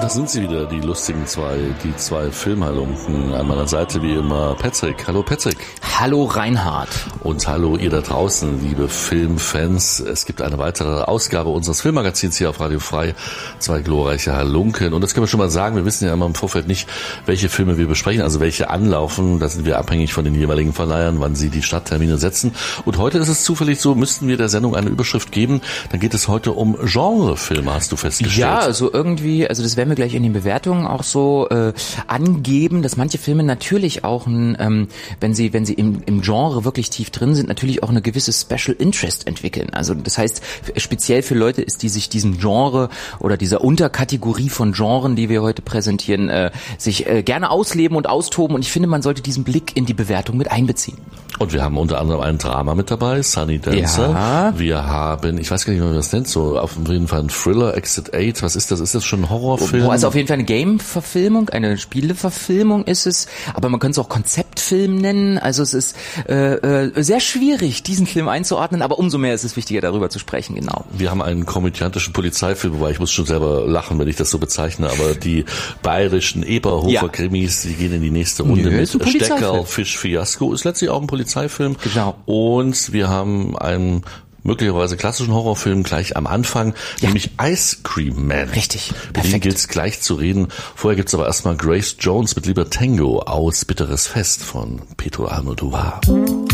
Da sind sie wieder, die lustigen zwei Filmhalunken. An meiner Seite wie immer Patrick. Hallo Patrick. Hallo Reinhard. Und hallo ihr da draußen, liebe Filmfans. Es gibt eine weitere Ausgabe unseres Filmmagazins hier auf Radio Frei. Zwei glorreiche Halunken. Und das können wir schon mal sagen, wir wissen ja immer im Vorfeld nicht, welche Filme wir besprechen, also welche anlaufen. Da sind wir abhängig von den jeweiligen Verleihern, wann sie die Starttermine setzen. Und heute ist es zufällig so, müssten wir der Sendung eine Überschrift geben. Dann geht es heute um Genrefilme, hast du festgestellt. Ja, also irgendwie, das werden wir gleich in den Bewertungen auch so angeben, dass manche Filme natürlich auch, wenn sie im Genre wirklich tief drin sind, natürlich auch eine gewisse Special Interest entwickeln. Also das heißt, speziell für Leute ist, die sich diesem Genre oder dieser Unterkategorie von Genren, die wir heute präsentieren, sich gerne ausleben und austoben. Und ich finde, man sollte diesen Blick in die Bewertung mit einbeziehen. Und wir haben unter anderem ein Drama mit dabei, Sunny Dancer. Ja. Wir haben, ich weiß gar nicht, wie man das nennt, so auf jeden Fall ein Thriller, Exit 8. Was ist das? Ist das schon ein Horrorfilm? Also auf jeden Fall eine Game-Verfilmung, eine Spieleverfilmung ist es. Aber man könnte es auch Konzeptfilm nennen. Also es ist sehr schwierig, diesen Film einzuordnen. Aber umso mehr ist es wichtiger, darüber zu sprechen, genau. Wir haben einen komödiantischen Polizeifilm, wobei ich muss schon selber lachen, wenn ich das so bezeichne. Aber die bayerischen Eberhofer-Krimis, die gehen in die nächste Runde mit. Steckerl, Fisch, Fiasko ist letztlich auch ein Polizeifilm. Genau. Und wir haben einen möglicherweise klassischen Horrorfilm gleich am Anfang, nämlich Ice Cream Man. Richtig, Mit dem gilt es gleich zu reden. Vorher gibt's aber erstmal Grace Jones mit Lieber Tango aus Bitteres Fest von Pedro Almodovar.